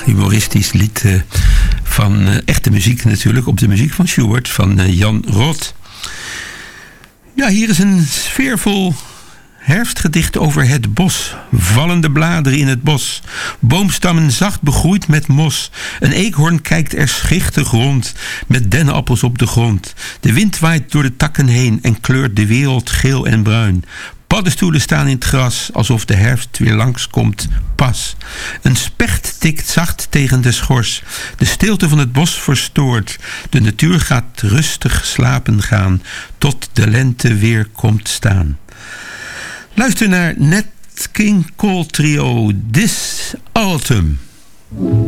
humoristisch lied van echte muziek natuurlijk. Op de muziek van Schubert, van Jan Roth. Ja, hier is een sfeervol herfstgedicht over het bos. Vallende bladeren in het bos. Boomstammen zacht begroeid met mos. Een eekhoorn kijkt er schichtig rond. Met dennenappels op de grond. De wind waait door de takken heen en kleurt de wereld geel en bruin. Paddenstoelen staan in het gras, alsof de herfst weer langskomt pas. Een specht tikt zacht tegen de schors. De stilte van het bos verstoort. De natuur gaat rustig slapen gaan, tot de lente weer komt staan. Luister naar Nat King Cole Trio, This Autumn.